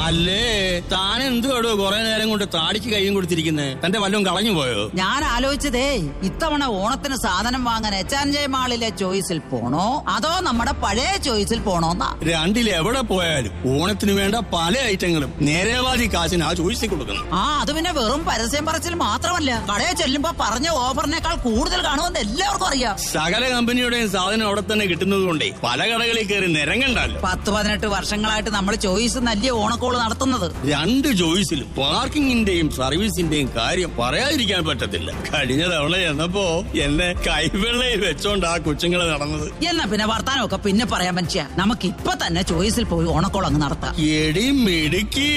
അല്ലേ താൻ എന്തുവാടോ കുറെ നേരം കൊണ്ട് താടിക്ക് കൈയും കൊടുത്തിരിക്കുന്നേ? തന്റെ വല്ലതും കളഞ്ഞു പോയോ? ഞാൻ ആലോചിച്ചതേ ഇത്തവണ ഓണത്തിന് സാധനം വാങ്ങാൻ H&J മാളിലെ ചോയ്സിൽ പോണോ അതോ നമ്മുടെ പഴയ ചോയ്സിൽ പോണോന്നാ. രണ്ടിലെവിടെ പോയാലും ഓണത്തിന് വേണ്ട പല ഐറ്റങ്ങളും നേരേവാദി കാശിന് ആ ചോയ്സിൽ കൊടുക്കണം. ആ അത് പിന്നെ വെറും പരസ്യം പറച്ചിൽ മാത്രമല്ല, കടയിൽ ചെല്ലുമ്പോ പറഞ്ഞ ഓഫറിനേക്കാൾ കൂടുതൽ കാണുമെന്ന് എല്ലാവർക്കും അറിയാം. സകല കമ്പനിയുടെയും സാധനം അവിടെ തന്നെ കിട്ടുന്നത് കൊണ്ടേ പല കടകളിൽ കയറി നിരങ്ങണ്ടല്ലോ. 10-18 വർഷങ്ങളായിട്ട് നമ്മൾ ചോയ്സ് നല്ല ഓണക്കോള് നടത്തുന്നത്. 2 ചോയ്സിലും പാർക്കിങ്ങിന്റെയും സർവീസിന്റെയും കാര്യം പറയാതിരിക്കാൻ പറ്റത്തില്ല. കഴിഞ്ഞ തവണ എന്നപ്പോ എന്നെ കൈവെള്ളയിൽ വെച്ചോണ്ട് ആ കൊച്ചുങ്ങളെ നടന്നത്. എന്നാ പിന്നെ വർത്താനമൊക്കെ പിന്നെ പറയാൻ മനുഷ്യ, നമുക്ക് ഇപ്പൊ തന്നെ ചോയ്സിൽ പോയി ഓണക്കോൾ അങ്ങ് നടത്താം. എടി മിടുക്കി.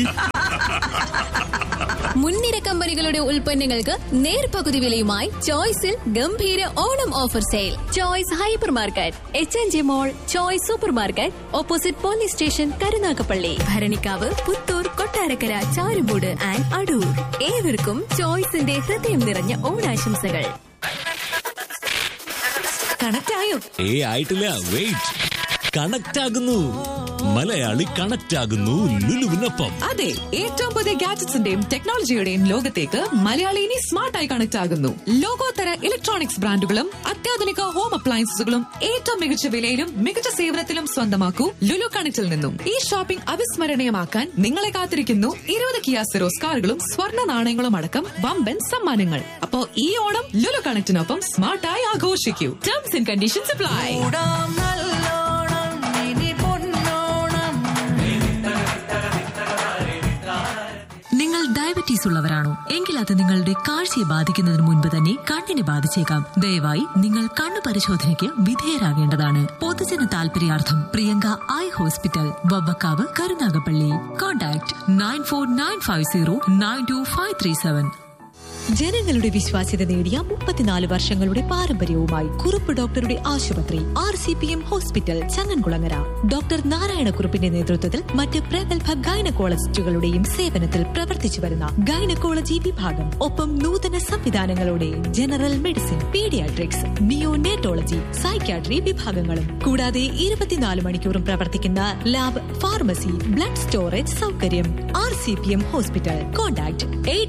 മുൻനിര കമ്പനികളുടെ ഉൽപ്പന്നങ്ങൾക്ക് നേർപകുതി വിലയുമായി ചോയ്സിൽ ഗംഭീര Onam offer sale. Choice hyper market, H&J mall, choice super market, opposite police station, Karunagappally, Bharanikkavu, Puthur, Kottarakkara, Charummood and Adoor. ഏവർക്കും ചോയ്സിന്റെ ഹൃദയം നിറഞ്ഞ ഓണാശംസകൾ. കണക്ട് ആയോ? ആയിട്ടില്ല, വെയിറ്റ്. കണക്ട് ആകുന്നു. മലയാളി കണക്ട് ആകുന്നു ലുലുവിനൊപ്പം. അതെ, ഏറ്റവും പുതിയ ഗാഡ്ജറ്റ്സിന്റെയും ടെക്നോളജിയുടെയും ലോകത്തേക്ക് മലയാളി ഇനി സ്മാർട്ടായി കണക്ട് ആകുന്നു. ലോകോത്തര ഇലക്ട്രോണിക്സ് ബ്രാൻഡുകളും അത്യാധുനിക ഹോം അപ്ലയൻസുകളും ഏറ്റവും മികച്ച വിലയിലും മികച്ച സേവനത്തിലും സ്വന്തമാക്കൂ ലുലു കണക്റ്റിൽ നിന്നും. ഈ ഷോപ്പിംഗ് അവിസ്മരണീയമാക്കാൻ നിങ്ങളെ കാത്തിരിക്കുന്നു 20 കിയ സെറോസ് കാറുകളും സ്വർണ്ണ നാണയങ്ങളും അടക്കം വമ്പൻ സമ്മാനങ്ങൾ. അപ്പോ ഈ Onam Lulu കണക്റ്റിനൊപ്പം സ്മാർട്ടായി ആഘോഷിക്കൂ. Terms and conditions apply. നിങ്ങൾ ഡയബറ്റീസ് ഉള്ളവരാണോ? എങ്കിൽ അത് നിങ്ങളുടെ കാഴ്ചയെ ബാധിക്കുന്നതിന് മുൻപ് തന്നെ കണ്ണിനെ ബാധിച്ചേക്കാം. ദയവായി നിങ്ങൾ കണ്ണു പരിശോധനയ്ക്ക് വിധേയരാകേണ്ടതാണ്. പൊതുജന താൽപര്യാർത്ഥം Priyanka eye hospital, Vavvakkavu, Karunagappally. Contact 9495092537. ജനങ്ങളുടെ വിശ്വാസ്യത നേടിയ 34 വർഷങ്ങളുടെ പാരമ്പര്യവുമായി കുറുപ്പ് ഡോക്ടറുടെ ആശുപത്രി RCPM ഹോസ്പിറ്റൽ, ചങ്ങൻകുളങ്ങര. ഡോക്ടർ നാരായണക്കുറുപ്പിന്റെ നേതൃത്വത്തിൽ മറ്റ് പ്രഗത്ഭ ഗൈനക്കോളജിസ്റ്റുകളുടെയും സേവനത്തിൽ പ്രവർത്തിച്ചു വരുന്ന ഗൈനക്കോളജി വിഭാഗം, ഒപ്പം നൂതന സംവിധാനങ്ങളോടെ general medicine, paediatrics, neonatology, psychiatry വിഭാഗങ്ങളും കൂടാതെ 24 മണിക്കൂറും പ്രവർത്തിക്കുന്ന ലാബ്, ഫാർമസി, ബ്ലഡ് സ്റ്റോറേജ് സൗകര്യം. RCPM hospital. കോൺടാക്ട്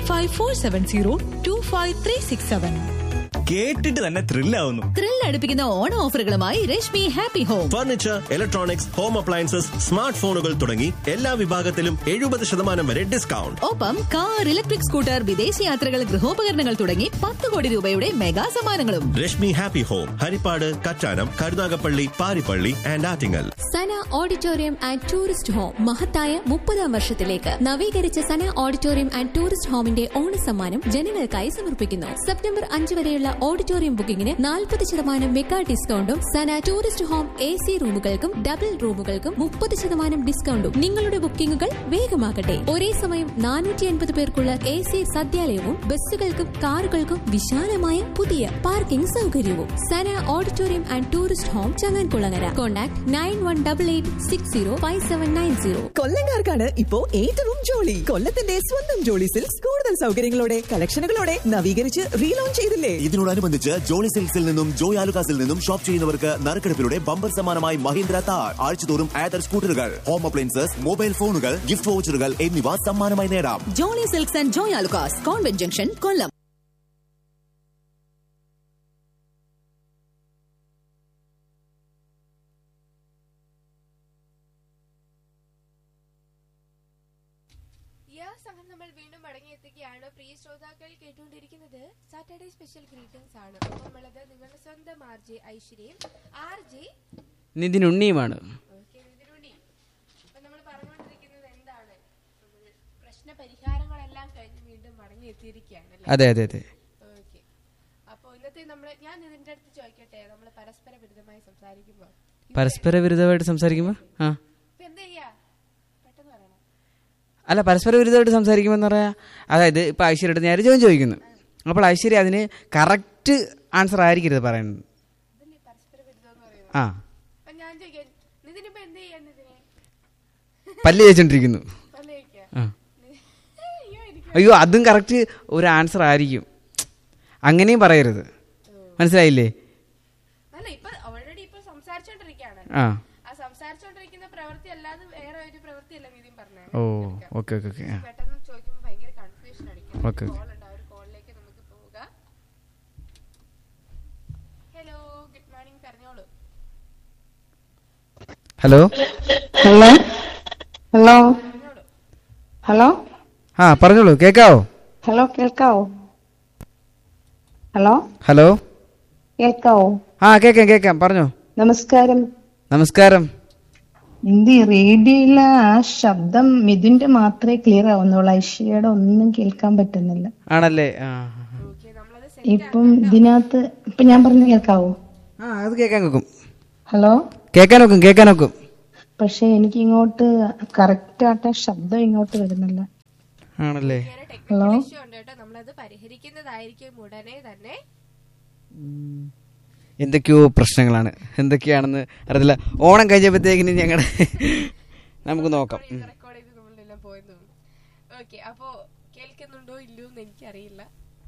8547025367. കേട്ടിട്ട് തന്നെ ത്രില്ലാവുന്നു. ത്രില്ലടിപ്പിക്കുന്ന ഓണ ഓഫറുകളുമായി Rashmi happy home. Furniture, electronics, home appliances, smart ഫോണുകൾ തുടങ്ങി എല്ലാ വിഭാഗത്തിലും 70% വരെ ഡിസ്കൗണ്ട്. ഒപ്പം കാർ, ഇലക്ട്രിക് സ്കൂട്ടർ, വിദേശ യാത്രകൾ, ഗൃഹോപകരണങ്ങൾ തുടങ്ങി 10 കോടി രൂപയുടെ മെഗാ സമ്മാനങ്ങളും. Rashmi happy home, Harippad, Kattanam, Karunagappally, Parippally and Attingal. Sana auditorium and tourist home മഹത്തായ 30ാം വർഷത്തിലേക്ക്. നവീകരിച്ച സന ഓഡിറ്റോറിയം ആൻഡ് ടൂറിസ്റ്റ് ഹോമിന്റെ ഓണ സമ്മാനം ജനങ്ങൾക്കായി സമർപ്പിക്കുന്നു. സെപ്റ്റംബർ 5 വരെയുള്ള ഓഡിറ്റോറിയം ബുക്കിംഗിന് 40% മെഗാ ഡിസ്കൗണ്ടും സന ടൂറിസ്റ്റ് ഹോം AC റൂമുകൾക്കും ഡബിൾ റൂമുകൾക്കും 30% ഡിസ്കൗണ്ടും. നിങ്ങളുടെ ബുക്കിംഗുകൾ വേഗമാകട്ടെ. ഒരേ സമയം 450 പേർക്കുള്ള AC സദ്യാലയവും ബസ്സുകൾക്കും കാറുകൾക്കും വിശാലമായ പുതിയ പാർക്കിംഗ് സൗകര്യവും. സന auditorium and tourist home, Changankulangara. Contact 9188605790. കൊല്ലംകാർക്കാണ് ഇപ്പോ ഏറ്റവും ജോളി. കൊല്ലത്തിന്റെ സ്വന്തം ജോളി സിൽക്സ് കൂടുതൽ സൗകര്യങ്ങളോടെ, കളക്ഷനുകളോടെ നവീകരിച്ച് റീലോഞ്ച് ചെയ്തില്ലേ? ഇതിനോടനുബന്ധിച്ച് ജോളി സിൽക്സിൽ നിന്നും ജോയ് ആലുകാസിൽ നിന്നും ഷോപ്പ് ചെയ്യുന്നവർക്ക് നറുക്കെടുപ്പിലൂടെ ബമ്പർ സമ്മാനമായി മഹീന്ദ്ര താർ, ആഴ്ചതോറും ആദർ സ്കൂട്ടറുകൾ, ഹോം അപ്ലയൻസസ്, മൊബൈൽ ഫോണുകൾ, ഗിഫ്റ്റ് വൗച്ചറുകൾ എന്നിവ സമ്മാനമായി നേടാം. Jolly silks and Joy Alukkas, convent junction, കൊല്ലം. നമ്മൾ വീണ്ടും മടങ്ങിയെത്തുകയാണ്. പ്രിയ ശ്രോതാക്കൾ കേട്ടുകൊണ്ടിരിക്കുന്നത് സാറ്റർഡേ സ്പെഷ്യൽ ഗ്രീറ്റിംഗ്സ് ആണ്. ഒപ്പമുള്ളത് നിങ്ങളുടെ സ്വന്തം RJ ഐശ്വര്യയും RJ നിതിൻ ഉണ്ണിയുമാണ്. നമ്മൾ പറഞ്ഞുകൊണ്ടിരിക്കുന്നത് എന്താണ്, പ്രശ്ന പരിഹാരങ്ങളെല്ലാം കഴിഞ്ഞ് വീണ്ടും മടങ്ങിയെത്തിയിരിക്കുകയാണ്. അതെ അതെ അതെ. ഓക്കെ, അപ്പൊ ഇന്നത്തെ ഞാൻ ഇതിന്റെ അടുത്ത് ചോദിക്കട്ടെ, നമ്മൾ പരസ്പര വിരുദ്ധമായിട്ട് സംസാരിക്കുമ്പോ എന്ത് ചെയ്യാ? പെട്ടെന്ന് പറയണം. അല്ല, പരസ്പര വിരുദ്ധമായിട്ട് സംസാരിക്കുമെന്ന് പറയാ, അതായത് ഇപ്പൊ ഐശ്വര്യയുടെ നേരെ ചോദിക്കുന്നു, അപ്പോൾ ഐശ്വര്യ അതിന് കറക്റ്റ് ആൻസർ ആയിരിക്കരുത് പറയുന്നത്. ആ, പല്ല് തേച്ചോണ്ടിരിക്കുന്നു. അയ്യോ, അതും കറക്റ്റ് ഒരു ആൻസർ ആയിരിക്കും, അങ്ങനെയും പറയരുത്. മനസ്സിലായില്ലേ? സംസാരിച്ചോണ്ടിരിക്കുന്ന പ്രവൃത്തി അതല്ലാതെ വേറെ ഒരു പ്രവൃത്തിയല്ല നിതിൻ പറഞ്ഞത്. ഓ ഓക്കെ ഓക്കെ ഓക്കെ പെട്ടെന്ന് ചോദിക്കുമ്പോൾ ഭയങ്കര കൺഫ്യൂഷൻ അടിക്കും. ഓക്കെ കോൾ ഉണ്ട്, ആ ഒരു കോളിലേക്ക് നമുക്ക് പോവുക. ഹലോ, ഗുഡ് മോർണിംഗ്, പറഞ്ഞോളൂ. ഹലോ ഹലോ ഹലോ ഹലോ ആ പറഞ്ഞോളൂ, കേക്കാവോ? ഹലോ കേൾക്കാവോ? ഹലോ ഹലോ കേൾക്കാവോ? ആ കേക്കാം കേക്കാം, പറഞ്ഞോ. നമസ്കാരം. നമസ്കാരം. എന്ത് റേഡിയോയിലെ ആ ശബ്ദം മിഥുന്റെ മാത്രമേ ക്ലിയർ ആവുന്നുള്ളൂ, ഐശ്വര്യയുടെ ഒന്നും കേൾക്കാൻ പറ്റുന്നില്ല. ആണല്ലേ? ആ ഇപ്പം ഇതിനകത്ത് ഇപ്പൊ ഞാൻ പറഞ്ഞ കേൾക്കാവോ? ആ അത് കേക്കാൻ നോക്കും. ഹലോ കേക്കാൻ നോക്കും. പക്ഷെ എനിക്ക് ഇങ്ങോട്ട് കറക്റ്റ് ആയിട്ട് ശബ്ദം ഇങ്ങോട്ട് വരുന്നില്ല. ആണല്ലേ? ഹലോ നമ്മളത് പരിഹരിക്കുന്നതായിരിക്കും ഉടനെ തന്നെ. എന്തൊക്കെയോ പ്രശ്നങ്ങളാണ്, എന്തൊക്കെയാണെന്ന് അറിയത്തില്ല. ഓണം കഴിഞ്ഞപ്പോഴത്തേക്കിന് ഞങ്ങളുടെ നമുക്ക് നോക്കാം. ഓക്കെ, അപ്പോ കേൾക്കുന്നുണ്ടോ ഇല്ലയോ എന്ന് എനിക്കറിയില്ല.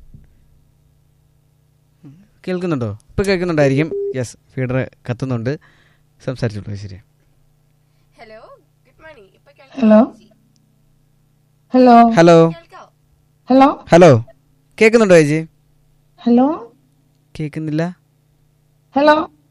കേൾക്കുന്നുണ്ടോ? ഇപ്പൊ കേൾക്കുന്നുണ്ടായിരിക്കും. Yes, feeder കത്തുന്നുണ്ട്. സംസാരിച്ചോളൂ. ശരി. Hello, good morning. Hello hello hello hello hello കേൾക്കുന്നുണ്ടോ ചേച്ചി? ഹലോ കേൾക്കുന്നില്ല. ഹലോ